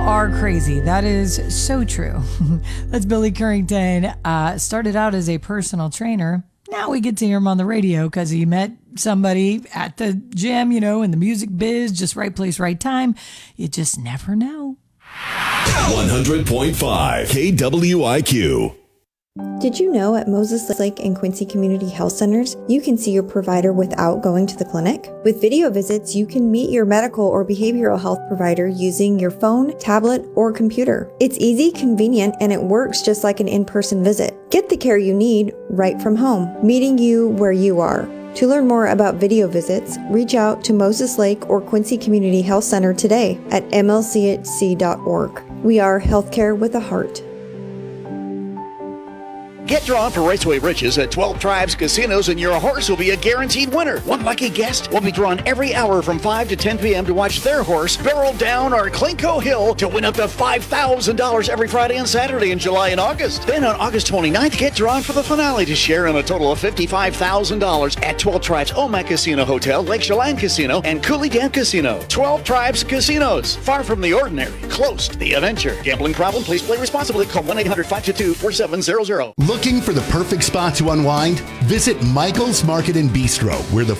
are crazy. That is so true. That's Billy Currington. Started out as a personal trainer. Now we get to hear him on the radio because he met somebody at the gym, in the music biz, just right place, right time. You just never know. 100.5 KWIQ. Did you know at Moses Lake and Quincy Community Health Centers, you can see your provider without going to the clinic? With video visits, you can meet your medical or behavioral health provider using your phone, tablet, or computer. It's easy, convenient, and it works just like an in-person visit. Get the care you need right from home, meeting you where you are. To learn more about video visits, reach out to Moses Lake or Quincy Community Health Center today at mlchc.org. We are healthcare with a heart. Get drawn for Raceway Riches at 12 Tribes Casinos, and your horse will be a guaranteed winner. One lucky guest will be drawn every hour from 5 to 10 p.m. to watch their horse barrel down our Clinco Hill to win up to $5,000 every Friday and Saturday in July and August. Then on August 29th, get drawn for the finale to share in a total of $55,000 at 12 Tribes Omak Casino Hotel, Lake Chelan Casino, and Cooley Dam Casino. 12 Tribes Casinos. Far from the ordinary, close to the adventure. Gambling problem? Please play responsibly. Call 1-800-522-4700. Looking for the perfect spot to unwind? Visit Michael's Market and Bistro, where the